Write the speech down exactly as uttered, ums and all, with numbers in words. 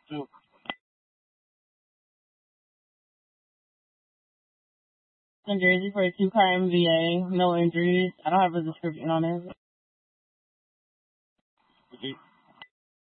Two. New Jersey for a two-car M V A, no injuries. I don't have a description on it. Okay.